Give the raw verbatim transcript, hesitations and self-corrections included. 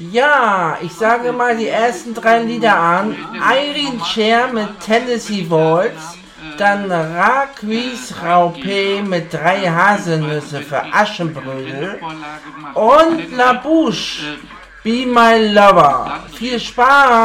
Ja, ich sage mal die ersten drei Lieder an. Irene Cher mit Tennessee Waltz, dann Raquis Raupé mit drei Haselnüsse für Aschenbrödel und La Bouche, Be My Lover. Viel Spaß!